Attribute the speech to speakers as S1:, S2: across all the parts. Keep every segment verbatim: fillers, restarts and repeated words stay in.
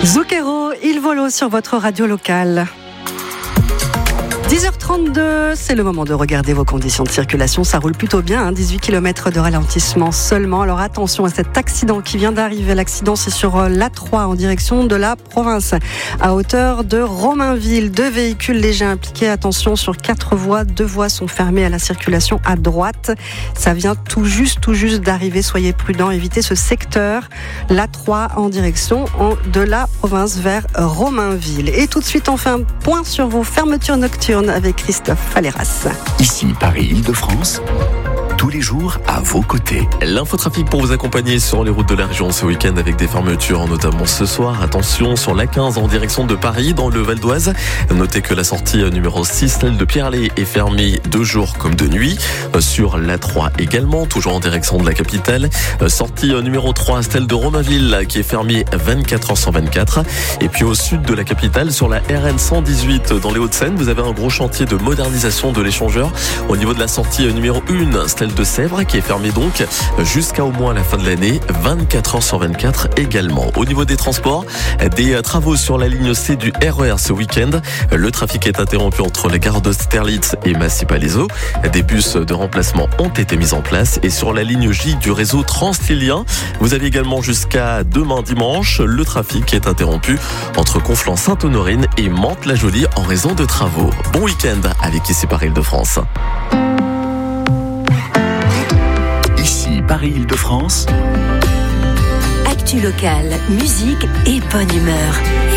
S1: Zucchero, il vole sur votre radio locale. dix heures trente-deux, c'est le moment de regarder vos conditions de circulation. Ça roule plutôt bien, hein, dix-huit kilomètres de ralentissement seulement. Alors attention à cet accident qui vient d'arriver. L'accident, c'est sur l'A trois en direction de la province, à hauteur de Romainville. Deux véhicules légers impliqués. Attention, sur quatre voies, deux voies sont fermées à la circulation à droite. Ça vient tout juste, tout juste d'arriver. Soyez prudents, évitez ce secteur. l'A trois en direction de la province vers Romainville. Et tout de suite, on fait un point sur vos fermetures nocturnes avec Christophe Falleras.
S2: Ici Paris-Île-de-France, tous les jours à vos côtés.
S3: L'infotrafic pour vous accompagner sur les routes de la région ce week-end avec des fermetures, notamment ce soir. Attention sur l'A quinze en direction de Paris, dans le Val d'Oise. Notez que la sortie numéro six, celle de Pierrelet, est fermée de jour comme de nuit. Sur l'A trois également, toujours en direction de la capitale. Sortie numéro trois, celle de Romainville, qui est fermée vingt-quatre heures sur vingt-quatre. Et puis au sud de la capitale, sur la R N cent dix-huit, dans les Hauts-de-Seine, vous avez un gros chantier de modernisation de l'échangeur. Au niveau de la sortie numéro un, celle de Sèvres, qui est fermée donc jusqu'à au moins la fin de l'année, vingt-quatre heures sur vingt-quatre également. Au niveau des transports, des travaux sur la ligne C du R E R ce week-end. Le trafic est interrompu entre les gares d'Austerlitz et Massy-Palaiseau. Des bus de remplacement ont été mis en place. Et sur la ligne J du réseau Transilien, vous avez également jusqu'à demain dimanche, le trafic est interrompu entre Conflans-Sainte-Honorine et Mantes-la-Jolie en raison de travaux. Bon week-end avec Ici Paris-Île-de-France.
S2: Ici Paris-Île-de-France.
S4: Actu locale, musique et bonne humeur.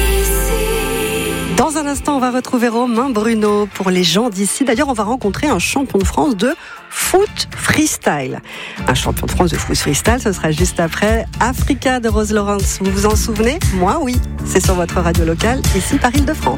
S1: Dans un instant, on va retrouver Romain Bruno pour les gens d'ici. D'ailleurs, on va rencontrer un champion de France de foot freestyle. Un champion de France de foot freestyle, ce sera juste après Africa de Rose Lawrence. Vous vous en souvenez ? Moi, oui. C'est sur votre radio locale, ici Paris-Île-de-France.